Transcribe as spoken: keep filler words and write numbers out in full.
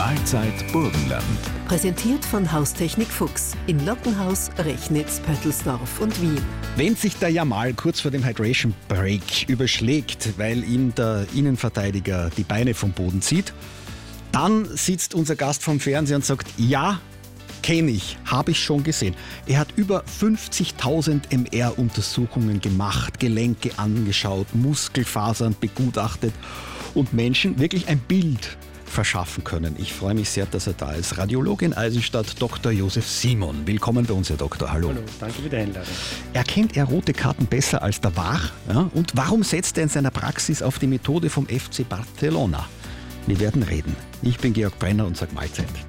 Mahlzeit Burgenland. Präsentiert von Haustechnik Fuchs in Lockenhaus, Rechnitz, Pöttelsdorf und Wien. Wenn sich der Jamal kurz vor dem Hydration Break überschlägt, weil ihm der Innenverteidiger die Beine vom Boden zieht, dann sitzt unser Gast vom Fernseher und sagt, ja, kenne ich, habe ich schon gesehen. Er hat über fünfzigtausend M R-Untersuchungen gemacht, Gelenke angeschaut, Muskelfasern begutachtet und Menschen wirklich ein Bild verschaffen können. Ich freue mich sehr, dass er da ist. Radiologe in Eisenstadt, Doktor Josef Simon. Willkommen bei uns, Herr Doktor. Hallo. Hallo, danke für die Einladung. Erkennt er rote Karten besser als der V A R? Ja? Und warum setzt er in seiner Praxis auf die Methode vom F C Barcelona? Wir werden reden. Ich bin Georg Brenner und sage Mahlzeit.